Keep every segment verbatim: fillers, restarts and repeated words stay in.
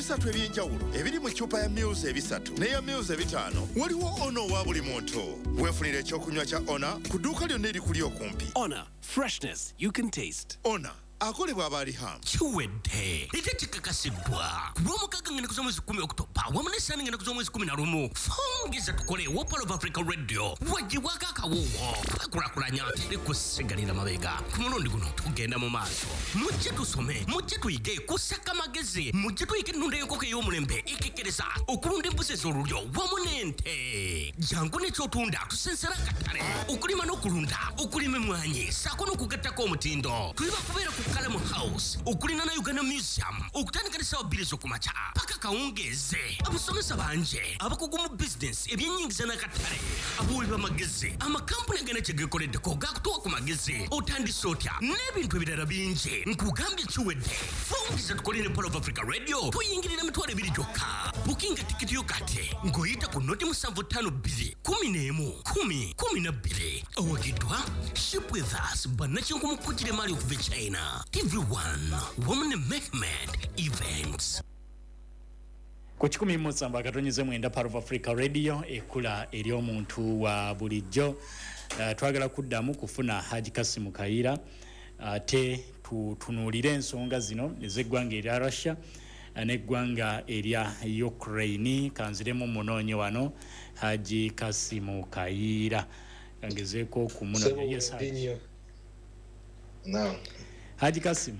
ebisatu ebyenjawulo ebiri mu ccupa ya Muse ebisatu n'eya Muse ebitaano. Waliwo Ono wa buli muntu. Weefunire ekyokunywa kya Ona ku dduuka lyonna erikuli okumpi. Ona, freshness you can taste. Ona akolebwa abali ham. Chiwedde ite chikakasidwa kulwomukaga ngene kuzomwezi kumi Oktoba wamu nesani ngene kuzomwezi kumi na lumu fungiza tukole wo Pearl of Africa Radio wajiwaka akawowo kakulakulanya likusigalira mabega ku mulundi guno tugenda mu maaso mujje tusome mujje tuyige kusaka magezi mujje tuyige nnunda y'enkoko ey'omulembe ikikiriza okulunda embuzi ez'olulyo wamu n'ente jangu n'ekyotunda tusensera akatale okulima n'okulunda okulima emmwanyi saako n'okugattako omutindo tuli bakubeera ku Kalamu House okulina na Uganda Museum okutandika ne sawa bbiri z'okumakya paka kawungeeze abasomesa banje abakugu mu business ebyennyingiza n'akatale abuwuli b'amagezi amakampuni agenda kye geekoleddeko gaakutuwa ku magezi otandise otya n'ebintu ebirala bingi nkugambye kiwedde fungiza tukole ne Pearl of Africa Radio tuyingirira emitwalo ebiri gyokka bukinga tikiti yo kati ng'oyita ku noti musanvu ttaano bbiri kumi n'emu kumi kumi na bbiri owagiddwa Ship with Us bannakinku mu kkujjira emali okuva e China T V one Woman Mehmet Events. Ku kikumi mu musanvu akatonnyeze mwenda Pearl of Africa Radio ekula eri omuntu wa bulijjo. Uh, twagala kuddamu kufuna Haji Kasimu Kaira ate uh, tutunuulire ensonga zino ez'eggwanga erya Russia uh, n'eggwanga erya Ukraine. Kanziremu munoonye wano Haji Kasimu Kaira kangezeeko okumunoonya. Yes, Haji. Naam. Haji Kasim.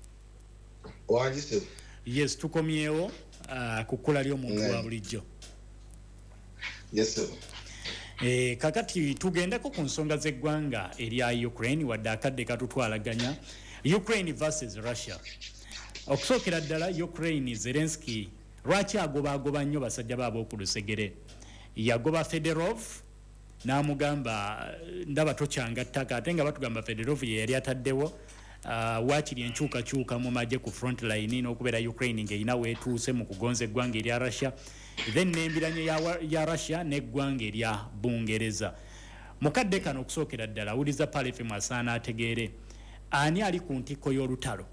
Wajise. Yes, tukomyewo uh, kukula lyo muntu wa bulijjo. Yes sir. Eh kakati tugendako ku nsonga z'eggwanga erya Ukraine wadde akadde katutwalaganya Ukraine versus Russia. Okusookera ddala Ukraine Zelensky lwaki agoba agoba nnyo basajja baabo okulusegere. Yagoba Fedorov n'amugamba ndaba tokyanga ttaka ate nga batugamba Fedorov ye yali ataddewo uh, wakiri enkyukakyuka mu magye ku front line n'okubeera Ukraine ng'erina weetuuse mu kugonza eggwanga erya Russia then n'embiranye ya, ya Russia n'eggwanga erya Bungereza. Mukadde kano okusookera ddala awuliza Pearl F M asaana ategeere ani ali ku ntikko y'olutalo.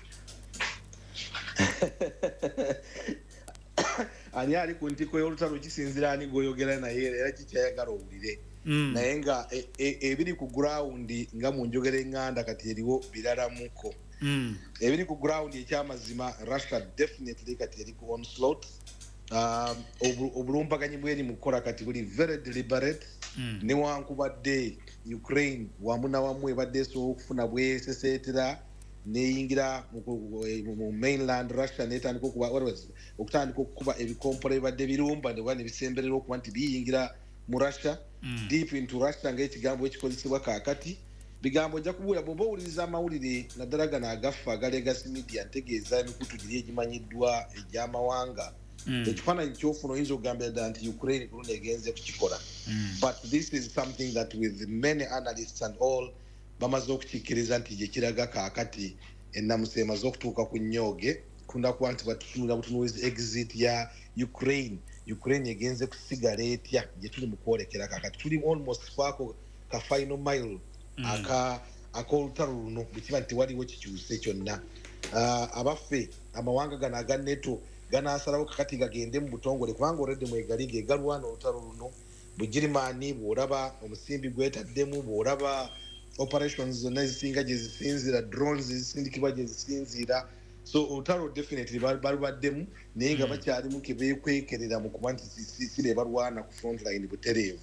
Ani ali ku ntiko y'olutalo kisinzira ani goyogera naye era kikyayagala owulire. Mm. Naye nga ebiri e, e, ku ground nga mu njogera enganda kati eriwo biralamuko. Mm. Ebiri ku ground ekyamazima Russia definitely kati eri ku onslaught. Um, obulumpaganyi bw'eri mu kukola kati buli very deliberate. Mm. Newankubadde Ukraine wamu na wamu ebadde esobola okufuna bweseseetera neyingira mu mainland Russia netandika okuba okutandika okuba ebikompolo ebadde birumba ne bwana ebisemberera okuba nti biyingira mu Russia. Mm. Deep into Russia ng'ekigambo ekikozesebwa kaakati bigambo ojja kubuula bw'oba owuliriza amawulire naddala gano agafa aga legacy media ntegeeza emikutu giri egimanyiddwa egy'amawanga. Mm. Ekifaananyi kyofuna oyinza okugambira ddala nti Ukraine kulunda egenze kukikola. Mm. But this is something that with many analysts and all bamaze okukikkiriza nti gye kiraga kaakati ennamusa emaze okutuuka ku nnyoge kunda kuba nti batutunula butunuulizi exit ya Ukraine. Ukraine egenze kusigala etya gye tuli mu kwolekera kaakati tuli almost faako ka final mile. Mm. aka ak'olutalo luno bukiba nti waliwo kikyuse kyonna. Uh, abaffe amawanga gano aga NATO ganaasalawo kakati gagende mu butongole kubanga already mwegali geegalwana olutalo luno. Bugirimaani bw'olaba omusimbi gwetaddemu bw'olaba operations zonna ezisinga gye zisinzira drones zisindikibwa gye zisinzira so olutalo definitely balubaddemu naye nga bakyalimu ke beekwekerera mu kuba nti sire balwana ku front line butereevu.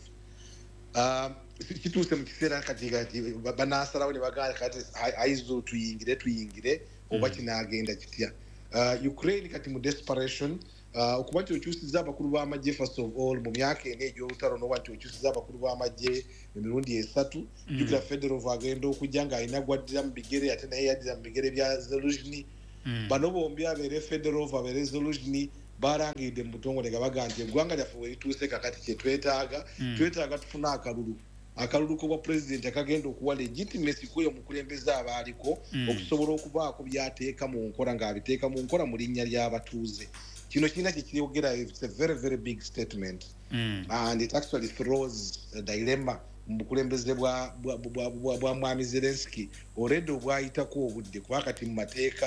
Kituuse mu kiseera kati kati banaasalawo ne bagamba kati aizo tuyingire tuyingire oba kinaagenda kitya. Ukraine kati mu desperation Uh, okuba nti okyusiza abakulu b'amagye first of all mu myaka ena egy'olutalo n'oba nti okyusiza abakulu b'amagye emirundi esatu. Mm. Jukira Fedorov agenda okujja ng'alina gwaddira mu bigere ate naye yaddira mu bigere bya Zelensky. Mm. Bano bombi abeere Fedorov abeere Zelensky barangidde mu butongole nga baga nti eggwanga lyaffe we lituuse kakati kye twetaaga. Mm. Twetaaga tufuna akalulu akalulu k'obwa pulezidenti akagenda okuwa legitimacy kweyo mukulembeze abaaliko. Mm. Okusobola okubaako byateeka mu nkola ng'abiteeka mu nkola mu linnya ly'abatuuze. Kino kina kyekiyogera it's a very very big statement. Mm. And it actually throws a dilemma mu bukulembeze bwa bwa mwami Zelensky already obwayitako obudde kuba kati mu mateeka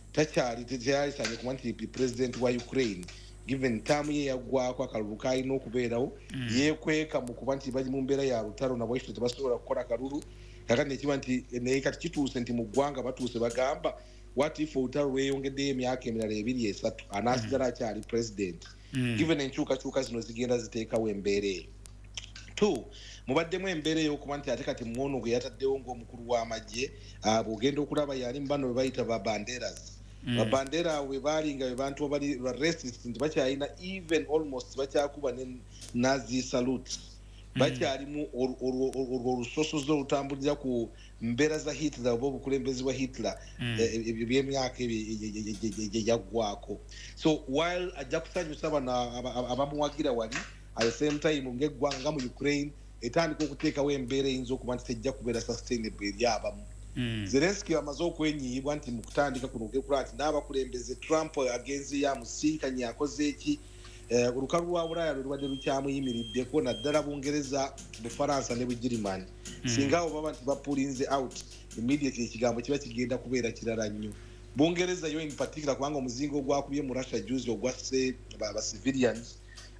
takyali tekyali sanye kuba nti president wa Ukraine given term ye yaggwako akalulu kalina okubeerawo yeekweka mu kuba nti bali mu mbeera ya lutalo nabo ekyo tebasobola kukola kalulu kakati nekiba nti naye kati kituuse nti mu ggwanga batuuse bagamba what if olutalo lweyongeddeyo emyaka emirala ebiri esatu anaasigala akyali president given enkyukakyuka zino zigenda ziteekawo embeera eyo two mubaddemu embeera ey'okuba nti ate kati mwono gwe yataddewo ng'omukulu w'amagye bw'ogenda okulaba yali mu bano be bayita ba banderas babandera we baali nga be bantu abali racist nti bakyalina even almost bakyakuba ne nazi salute bakyalimu olwo olusosozo olutambulira ku mbeera za Hitler oba obukulembezi bwa Hitler ebyemyaka yaggwako so while ajja kusanyusa bano abamuwagira wali at the same time ng'eggwanga mu Ukraine etandika okuteekawo embeera eyinza okuba nti tejja kubeera sustainable eri abamu Zelensky amaze okwenyiibwa nti mu kutandika kuno okekula nti n'abakulembeze Trump agenzi yamusinkanye akoze eki olukalu lwa Bulaaya lwe lubadde lukyamuyimiriddeko naddala Bungereza Bufaransa ne Bugirimani singa abo baba nti bapulinze out immediately ekigambo kiba kigenda kubeera kirala nnyo Bungereza yo in particular kubanga omuzingo ogwakubye mu Russia juzi ogwasse ba civilians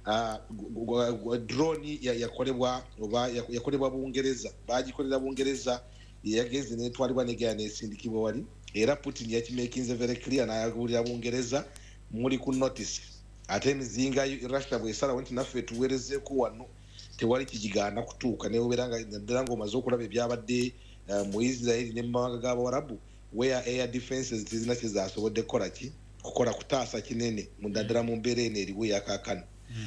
drone yakolebwa oba yakolebwa Bungereza bagikolera Bungereza yagenze netwalibwa negera nesindikibwa wali era Putin yakimekinze very clear n'ayagulira Bungereza muli ku notice ate emizinga Russia bwesalawo nti naffe tuweerezeeko wano tewali kigigana kutuuka neoberanga naddala ng'omaze okulaba ebyabadde mu Israel ne mu mawanga g'Abawarabu where air defenses tezina kyezasobodde kukola ki kukola kutaasa kinene mudaddala mu mbeera eno eriwo eyakaakano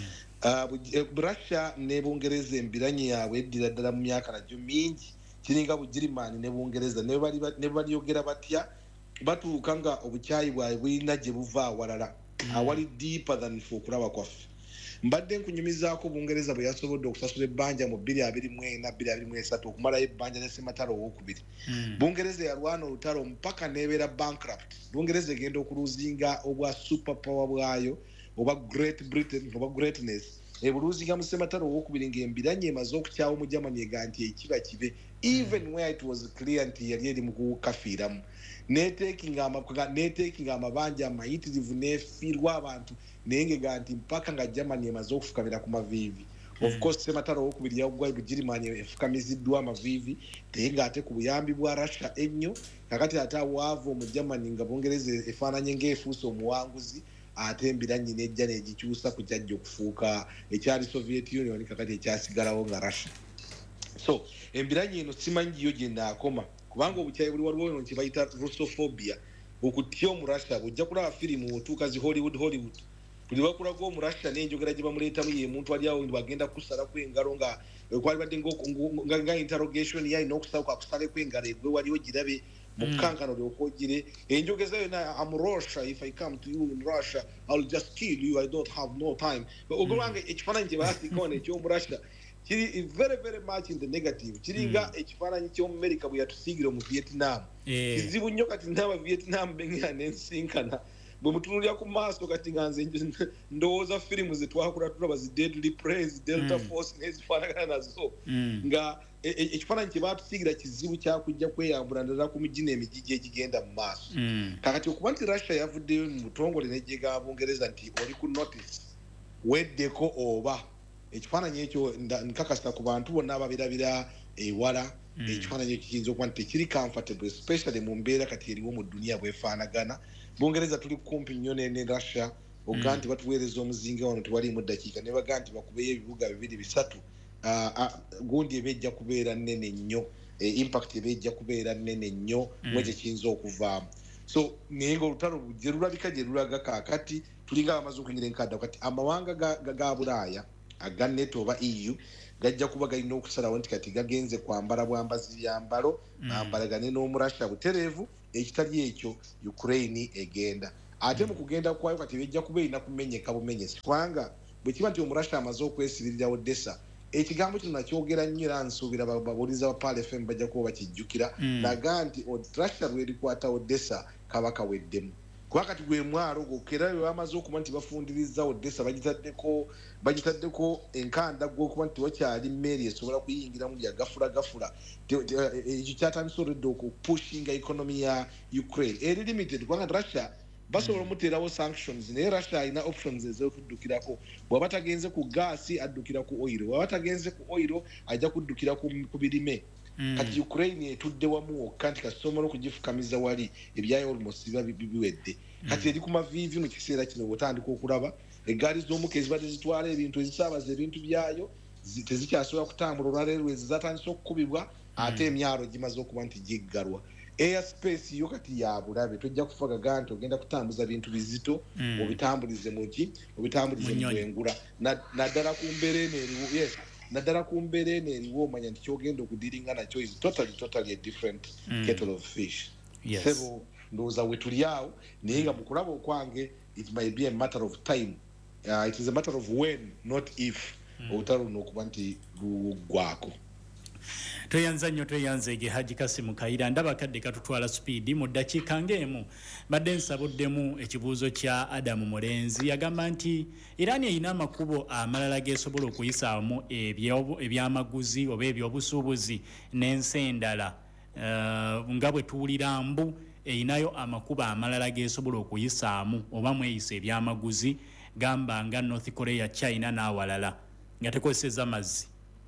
Russia ne Bungereza embiranye yaabwe eddira ddala mu myaka nagyo mingi kiringa Bugirimani ne Bungereza ne baliyogera batya batuuka nga obukyayi bwabwe bulina gye buva awalala awali deeper than fe okulaba kwaffe mbadde nkunyumizaako Bungereza bwe yasobodde okusasula ebbanja mu bbiri abiri mu ena bbiri abiri mu esatu okumalayo ebbanja ne Ssematalo owokubiri Bungereza yalwana olutalo mpaka neebeera bankrupt Bungereza egenda okuluzinga obwa super power bwayo oba Great Britain oba greatness ebuluzinga mu Ssematalo owokubiri ng'embiranye emaze okukyawo mu Germany ega nti ekiba kibe even where it was clear nti yali eri mu kukafiiramu netekinga amabanja amayitirivu nefiirwa abantu naye ngega nti mpaka nga Germany emaze okufukamira ku maviivi of course Ssematalo owokubiri yaggwa Bugirimani efukamiziddwa amaviivi naye ng'ate ku buyambi bwa Russia ennyo kakati ate awaava mu Germany nga Bungereza efaananye ng'efuuse omuwanguzi ate embiranye nejja negikyusa ku kyajja okufuuka ekyali Soviet Union kakati ekyasigalawo nga Russia so embiranye eno simanyi yo gye naakoma kubanga obukyayi buli waliwo eno nti bayita Russophobia okutya omu Russia bw'ojja kulaba firimu otuuka zi Hollywood Hollywood buli bakulaga omu Russia n'enjogera gye bamuleetamu ye muntu ali awo bagenda kusalako engalo nga kwalibadde nga interrogation yalina okusalaku akusaleko engalo egwe waliwo girabe mu kankano lyokogire enjogeza yona I'm Russia if I come to you in Russia I'll just kill you I don't have no time ogolwange ekifaananyi kye baasikawo ekyomu Russia kiri very very much in the negative kiringa ekifaananyi ky'omu America bwe yatusiigira mu Vietnam kizibu nnyo kati n'aba Vietnam bengera nensinkana bwe mutunulira ku maaso kati nga nze ndowooza firimu ze twakula tulaba zi Deadly Prey Delta Force nezifaanagana nazo nga ekifaananyi kye baatusiigira kizibu kyakujja kweyambula ddala ku migi n'emigigi egigenda mu maaso kakati okuba nti Russia yavuddeyo mu butongole n'ejjega Bungereza nti oli ku notice weddeko oba ekifaananyi ekyo nkakasa ku bantu bonna ababirabira ewala ekifaananyi ekyo kiyinza okuba nti tekiri comfortable especially mu mbeera kati eriwo mu dduniya bwefaanagana Bungereza tuli kumpi nnyo ne Russia oga nti batuweereza omuzinga wano tewaliimu ddakiika ne baga nti bakubeyo ebibuga bibiri bisatu gundi eba ejja kubeera nnene nnyo impact eba ejja kubeera nnene nnyo mwekyo kiyinza okuvaamu so naye ngaolutalo gye lulabika gye lulaga kaakati tulinga abamaze okunyira enkadda kati amawanga ga Bulaaya aga NATO oba E U gajja kuba galina okusalawo nti kati gagenze kwambala bwambazi byambalo ambalagane n'omurasha butereevu ekitali ekyo Ukraine egenda ate mu kugenda kwayo kati bejja kuba erina kumenyeka bumenyesi kubanga bwe kiba nti omurasha amaze okwesibirira Odessa ekigambo kino nakyogera nnyo era nsuubira babuuliza ba P A L F M bajja kuba bakijjukira naga nti Russia lwerikwata Odessa kabaka weddemu kuba kati gwe mwalo gwokera bwe bamaze okuba nti bafundiriza Odessa bagitaddeko bagitaddeko enkanda gw'okuba nti wakyali mmeri esobola kuyingiramu lya gafula gafula ekyo kyatandisa oludde okupushinga economy ya Ukraine eri limited kubanga Russia basobola omuterawo sanctions naye Russia alina options ezokuddukirako bw'aba tagenze ku gaasi addukira ku oil bw'aba tagenze ku oil ajja kuddukira ku ku birime kati Ukraine etudde wamu wokka nti kasomola okugifukamiza wali ebyayo almost biba biwedde kati eri ku maviivi mu kiseera kino bw'otandika okulaba eggaali z'omuka ezibadde zitwala ebintu ezisaabaza ebintu byayo tezikyasobola kutambula olwaleero ezatandise okukubibwa ate emyalo gimaze okuba nti giggalwa airspace yo kati ya bulabe tojja kufaga nti ogenda kutambuza bintu bizito obitambulize muki obitambulize mu engula naddala ku mbeera eno eriwo yes naddala ku mbeera eno eriwo omanya nti kyogenda okudiringa nakyo is totally totally a different kettle of fish sebo ndowooza we tuli awo naye nga mu kulaba okwange it might be a matter of time uh, it is a matter of when not if olutalo luno okuba nti luggwako toyanza nnyo toyanzege Haji Kasimu Kaira ndaba kadde katutwala speed mu ddakiika ng'emu badde nsabuddemu ekibuuzo kya Adamu Mulenzi yagamba nti Iran erina amakubo amalala geesobola okuyisaamu ebyamaguzi oba ebyobusuubuzi n'ensi endala nga bwe tuwulira mbu erinayo amakubo amalala geesobola okuyisaamu oba mweyisa ebyamaguzi gamba nga North Korea, China n'awalala nga tekozeseza mazzi.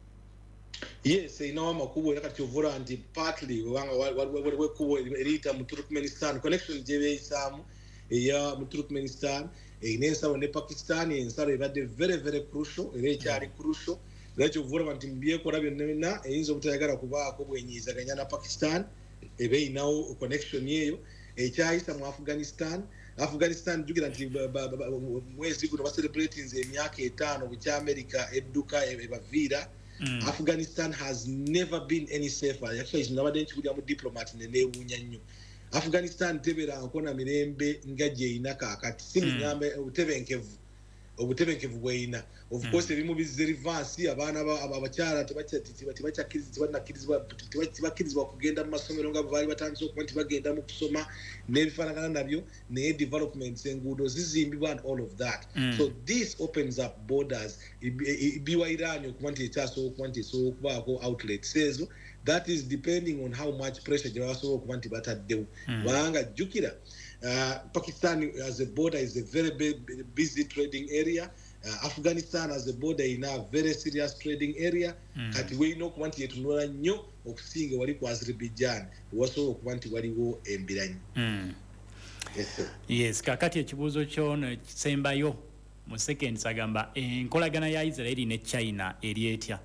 Yes, inawa makubo yakati ovura anti partly wanga waliwo kubo erita mu Turkmenistan connection jebe isamu ya mu Turkmenistan inensa ne Pakistan insalo ibadde very very crucial ere cyari crucial gacho ovura anti mbiye ko rabyo na eyinzo mutayagara kuba ko bwenyizaganya na Pakistan ebe inawo connection yeyo ekyayisa mu Afghanistan Afghanistan jugira nti mwezi guno ba celebrating emyaka etano ku America edduka ebavira. Mm. Afghanistan has never been any safer. Actually, it's never been a diplomat in the name. Afghanistan tebera akona mirembe ngaje inaka akati simi nyambe utebenkevu obutebenkevu weina of course ebimu bizerivasi abana abakyala tebachati tebachakiriza tebanakirizwa tebakirizwa kugenda mu masomero nga bali batandise okuba nti bagenda mu kusoma n'ebifaanagana nabyo ne developments enguudo zizimbibwa and all of that. Mm. So this opens up borders ibiwa Iran okuba nti ekyasobola okuba nti esobola okubaako outlets ezo that is depending on how much pressure gye basobola okuba nti bataddewo kubanga jjukira Uh, Pakistan as a border is a very busy trading area. Uh, Afghanistan as a border in a very serious trading area. Kati we know kwanti yetunula nnyo okusinga wali ku Azerbaijan waso kwanti waliwo embiranyi. Yes sir. Yes, kakati ekibuuzo kyono kisembayo mu seconds agamba enkolagana ya Israeli ne China eri etya.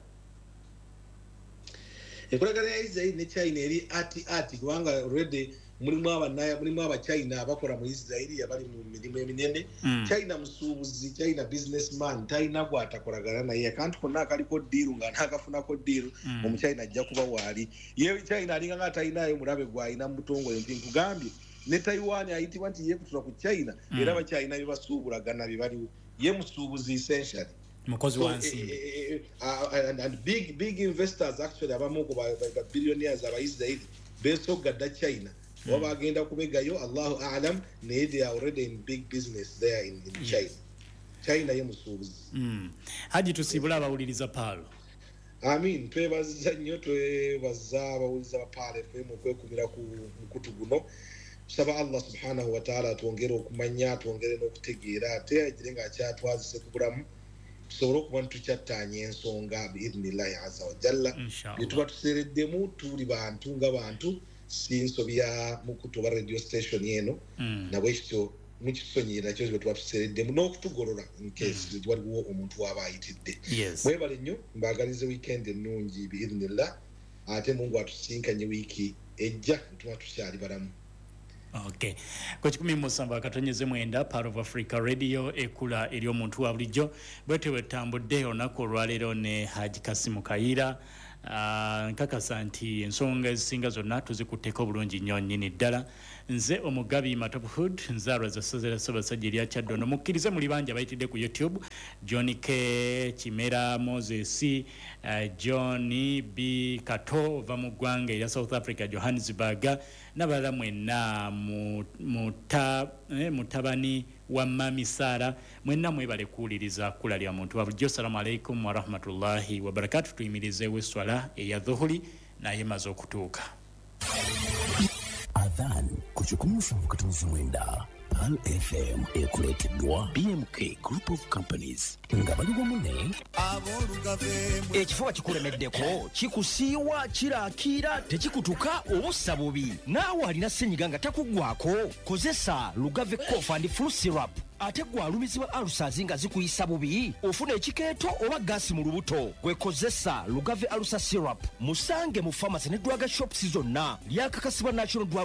Enkolagana ya Israeli ne China eri ati ati kubanga already mulimu abanaya mulimu aba China abakola mu Israeli abali mu mirimu eminene. Mm. China musuubuzi China businessman China gwatakolagana naye kantu konna akaliko deal nga nakafunako deal mm. mu China ajja kuba wali ye China alinga nga China yo mulabe gwa ina mutongo enti nkugambye ne Taiwan ayitibwa nti ye kutula ku China mm. era ba China bibasuubulagana bibali ye musuubuzi essentially mukozi so, wansi eh, eh, eh, uh, and, and big big investors actually abamu ko ba billionaires aba Israeli besoga da China. Mm. Waba agenda kubegayo Allahu a'lam ne they are already in big business there in, in China. Yes. China ye musuubuzi. Mm. Haji tusibula abawuliriza Paalo. Amin twebaza nnyo twebaza abawuliriza Paalo fwe mu kwekumira ku mukutu guno. Tusaba Allah subhanahu wa ta'ala tuongere okumanya tuongere n'okutegeera ate agirenga akyatwazise ku bulamu tusobole okuba tukyatanye ensonga biidhnillahi azza wa jalla byetuba tusereddemu tuli bantu nga bantu sinsobya mukutuba radio station yeno mm. na bwekityo mukisonyera kyo tuba tusereddemu n'okutugolola in case mm. waliwo omuntu waba ayitidde. Yes. Mwebale nnyo mbagalize weekend ennungi biidhnillah ate Mungu atusinkanye wiiki ejja tuba tukyali balamu. Okay. Kwa chikumi musanvu akatonyeze mwenda Part of Africa Radio ekula eri omuntu wa bulijjo bwete wetambudde onako olwaleero ne Haji Kasimu Kaira. Uh, nkakasa nti ensonga ezisinga zonna tuzikutteko bulungi nnyo nnyini ddala. Nze omugabi Matophood nzaalwa za Sazera Ssaabasajja erya Kyaddondo mukkirize muli bangi abayitidde ku YouTube John K Kimera Moses uh, John B Kato ova mu ggwanga erya South Africa Johannesburg n'abalala mwenna muta, eh, mutabani wa Mami Sara mwenna mwebale kuwuliriza kula lya muntu wa bulijjo. Assalamu alaikum wa rahmatullahi wa barakatuh. Tuyimirizeewo esswala eya dhuhuli naye emaze okutuuka. Adhan ku kikumi musanvu katono mwenda Pan F M ekuleeteddwa B M K Group of Companies nga bali wamu ne ekifuba kikulemeddeko kikusiiwa kiraakira tekikutuka obussa bubi naawe alina ssenyiga nga takuggwako kozesa Lugave Cough and Flu Syrup ate gwe alumizibwa alusazi nga zikuyisa bubi ofuna ekikeeto oba gaasi mu lubuto gwekozesa Lugave Alusa Syrup musange mu pharmacy ne drug shops zonna lyakakasibwa National Drug